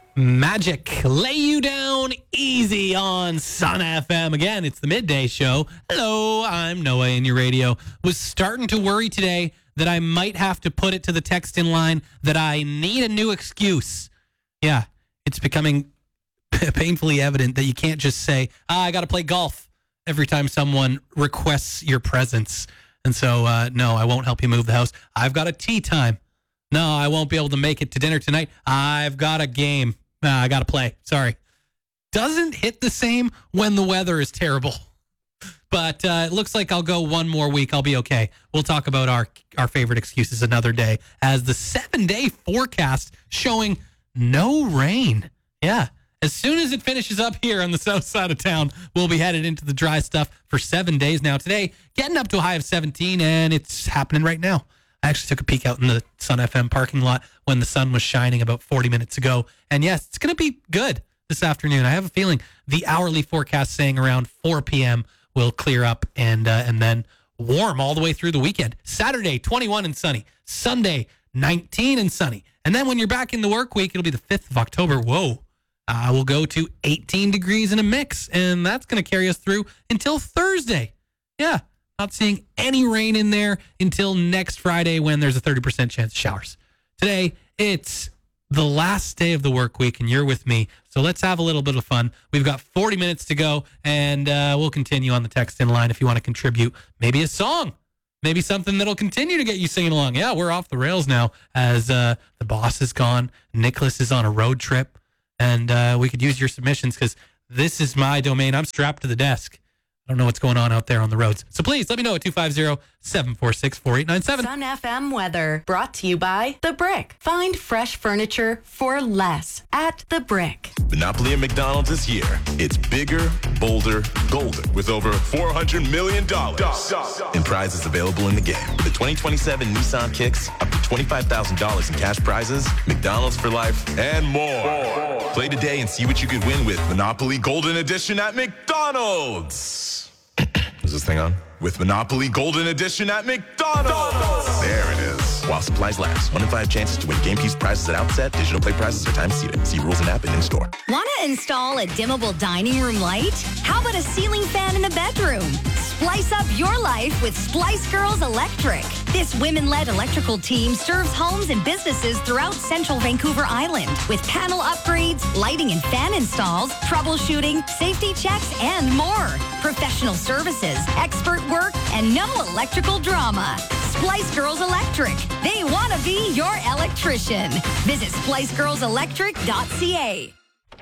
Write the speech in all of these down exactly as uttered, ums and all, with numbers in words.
Magic, lay you down easy on Sun F M. Again, it's the midday show. Hello, I'm Noah in your radio. Was starting to worry today that I might have to put it to the text in line that I need a new excuse. Yeah, it's becoming painfully evident that you can't just say, ah, I got to play golf every time someone requests your presence. And so, uh, no, I won't help you move the house. I've got a tea time. No, I won't be able to make it to dinner tonight. I've got a game. Nah, I got to play. Sorry. Doesn't hit the same when the weather is terrible. But uh, it looks like I'll go one more week. I'll be okay. We'll talk about our, our favorite excuses another day as the seven-day forecast showing no rain. Yeah. As soon as it finishes up here on the south side of town, we'll be headed into the dry stuff for seven days now. Today, getting up to a high of seventeen, and it's happening right now. I actually took a peek out in the Sun F M parking lot when the sun was shining about forty minutes ago. And yes, it's going to be good this afternoon. I have a feeling the hourly forecast saying around four p.m. will clear up and uh, and then warm all the way through the weekend. Saturday, twenty-one and sunny. Sunday, nineteen and sunny. And then when you're back in the work week, it'll be the fifth of October. Whoa. Uh, we'll go to eighteen degrees in a mix. And that's going to carry us through until Thursday. Yeah. Not seeing any rain in there until next Friday when there's a thirty percent chance of showers. Today, it's the last day of the work week, and you're with me. So let's have a little bit of fun. We've got forty minutes to go, and uh, we'll continue on the text in line if you want to contribute. Maybe a song. Maybe something that'll continue to get you singing along. Yeah, we're off the rails now as uh, the boss is gone. Nicholas is on a road trip, and uh, we could use your submissions because this is my domain. I'm strapped to the desk. I don't know what's going on out there on the roads. So please let me know at two five zero, seven four six, four eight nine seven. Sun F M weather brought to you by The Brick. Find fresh furniture for less at The Brick. Monopoly at McDonald's is here. It's bigger, bolder, golden with over four hundred million dollars in prizes available in the game. With the twenty twenty-seven Nissan Kicks, up to twenty-five thousand dollars in cash prizes, McDonald's for life, and more. Play today and see what you could win with Monopoly Golden Edition at McDonald's. Is this thing on? With Monopoly Golden Edition at McDonald's. There it is. While supplies last. One in five chances to win game piece prizes at outset. Digital play prizes are time seated. See rules and app and in store. Want to install a dimmable dining room light? How about a ceiling fan in the bedroom? Splice up your life with Splice Girls Electric. This women-led electrical team serves homes and businesses throughout central Vancouver Island with panel upgrades, lighting and fan installs, troubleshooting, safety checks, and more. Professional services, expert work, and no electrical drama. Splice Girls Electric. They want to be your electrician. Visit splice girls electric dot c a.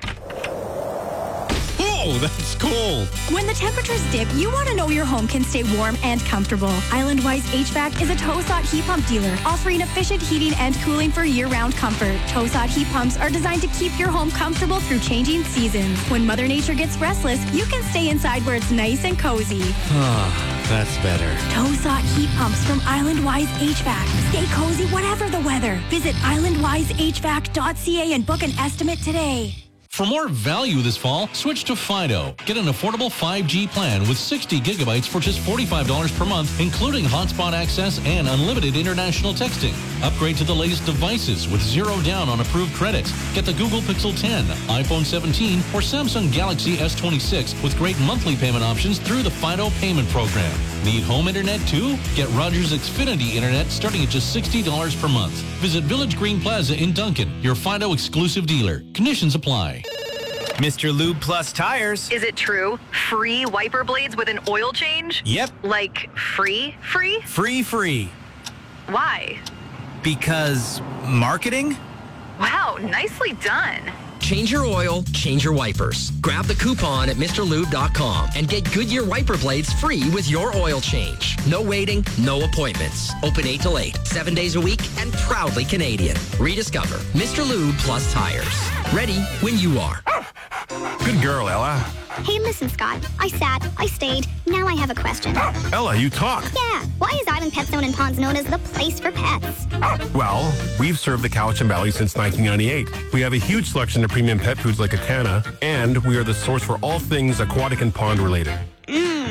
Oh, that's cold. When the temperatures dip, you want to know your home can stay warm and comfortable. Island-Wise H V A C is a Tosat heat pump dealer offering efficient heating and cooling for year-round comfort. Tosat heat pumps are designed to keep your home comfortable through changing seasons. When Mother Nature gets restless, you can stay inside where it's nice and cozy. Ah, that's better. Tosat heat pumps from Island-Wise H V A C. Stay cozy whatever the weather. Visit island wise h v a c dot c a and book an estimate today. For more value this fall, switch to Fido. Get an affordable five G plan with sixty gigabytes for just forty-five dollars per month, including hotspot access and unlimited international texting. Upgrade to the latest devices with zero down on approved credit. Get the Google Pixel ten, iPhone seventeen, or Samsung Galaxy S twenty-six with great monthly payment options through the Fido payment program. Need home internet too? Get Rogers Xfinity Internet starting at just sixty dollars per month. Visit Village Green Plaza in Duncan, your Fido exclusive dealer. Conditions apply. Mister Lube Plus Tires. Is it true? Free wiper blades with an oil change? Yep. Like free, free? Free, free. Why? Because marketing? Wow, nicely done. Change your oil, change your wipers. Grab the coupon at Mr Lube dot com and get Goodyear wiper blades free with your oil change. No waiting, no appointments. Open eight till eight, seven days a week, and proudly Canadian. Rediscover Mister Lube Plus Tires. Ready when you are. Good girl, Ella. Hey, listen, Scott. I sat, I stayed. Now I have a question. Ella, you talk. Yeah. Why is Island Pet Zone in Ponds known as the place for pets? Well, we've served the Cowichan Valley since nineteen ninety-eight. We have a huge selection of premium pet foods like Acana, and we are the source for all things aquatic and pond related. Mmm, this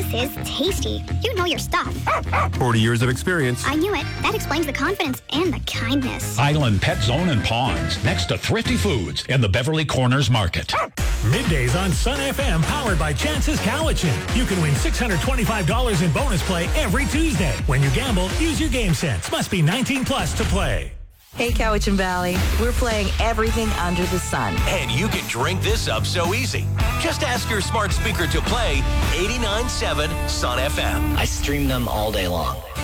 This is tasty. You know your stuff. forty years of experience. I knew it. That explains the confidence and the kindness. Island Pet Zone and Ponds, next to Thrifty Foods in the Beverly Corners Market. Middays on Sun F M, powered by Chances Cowichan. You can win six hundred twenty-five dollars in bonus play every Tuesday. When you gamble, use your game sense. Must be nineteen plus to play. Hey, Cowichan Valley. We're playing everything under the sun. And you can drink this up so easy. Just ask your smart speaker to play eighty-nine point seven Sun F M. I stream them all day long.